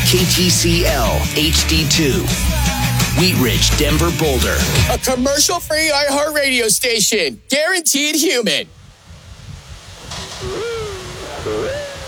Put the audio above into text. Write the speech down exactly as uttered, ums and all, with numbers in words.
K T C L H D two. Wheat Ridge, Denver, Boulder. A commercial-free iHeartRadio station. Guaranteed human.